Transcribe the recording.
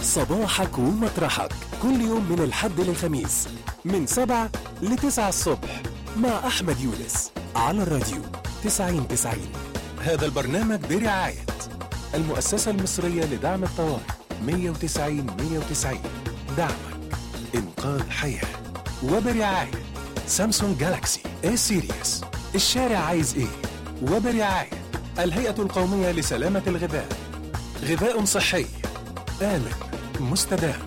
صباحك ومطرحك كل يوم من الحد للخميس من 7 ل9 الصبح مع أحمد يونس على الراديو 90-90. هذا البرنامج برعاية المؤسسة المصرية لدعم الطوارئ 190-190. دعمك إنقاذ حياة. وبرعاية سامسونج جالاكسي اي سيريس. الشارع عايز ايه؟ وبرعاية الهيئة القومية لسلامة الغذاء. غذاء صحي آمن مستدام.